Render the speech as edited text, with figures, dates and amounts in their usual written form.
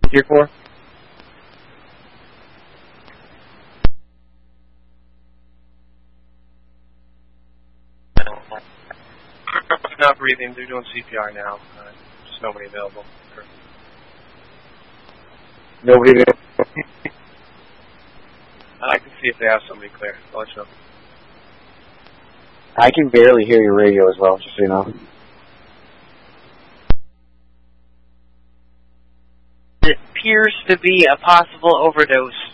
Tier 4? Not breathing. They're doing CPR now. Just nobody available. Nobody there? I can see if they have somebody clear. I'll let you know. I can barely hear your radio as well, just so you know. It appears to be a possible overdose.